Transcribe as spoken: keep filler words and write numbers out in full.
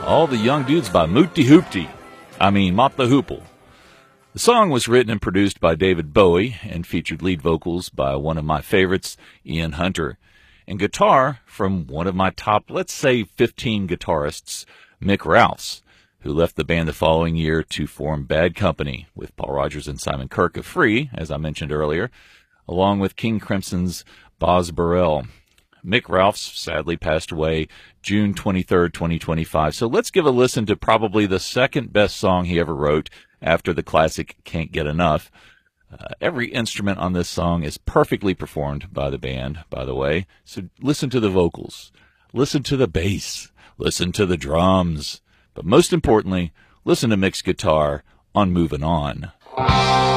All the Young Dudes by Mooty Hoopty. I mean, Mop the Hoople. The song was written and produced by David Bowie and featured lead vocals by one of my favorites, Ian Hunter, and guitar from one of my top, let's say, fifteen guitarists, Mick Ralphs, who left the band the following year to form Bad Company with Paul Rodgers and Simon Kirke of Free, as I mentioned earlier, along with King Crimson's Boz Burrell. Mick Ralphs sadly passed away June twenty-third, twenty twenty-five. So let's give a listen to probably the second best song he ever wrote after the classic Can't Get Enough. Uh, every instrument on this song is perfectly performed by the band, by the way. So listen to the vocals, listen to the bass, listen to the drums. But most importantly, listen to Mick's guitar on Moving On.